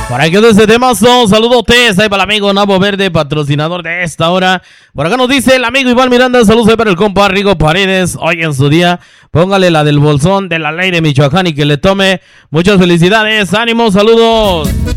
Por aquí de ese temazo, saludotes ahí para el amigo Nabo Verde, patrocinador de esta hora. Por acá nos dice el amigo Iván Miranda, saludos ahí para el compa Rigo Paredes, hoy en su día. Póngale la del bolsón de la ley de Michoacán y que le tome. Muchas felicidades, ánimo, saludos.